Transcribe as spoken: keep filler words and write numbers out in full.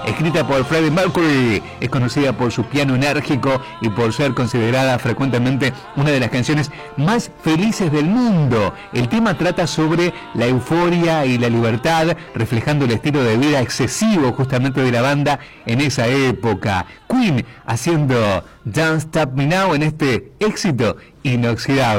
Escrita por Freddie Mercury, es conocida por su piano enérgico y por ser considerada frecuentemente una de las canciones más felices del mundo. El tema trata sobre la euforia y la libertad, reflejando el estilo de vida excesivo justamente de la banda en esa época. Queen haciendo Don't Stop Me Now en este éxito inoxidable.